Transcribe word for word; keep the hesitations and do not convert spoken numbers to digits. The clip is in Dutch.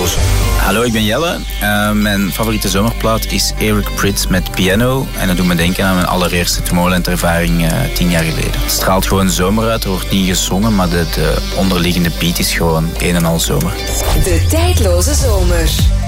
tijdloze. Hallo, ik ben Jelle. Uh, mijn favoriete zomerplaat is Eric Prydz met Piano. En dat doet me denken aan mijn allereerste Tomorrowland-ervaring uh, tien jaar geleden. Het straalt gewoon zomer uit, er wordt niet gezongen, maar de, de onderliggende beat is gewoon een en al zomer. De tijdloze zomer.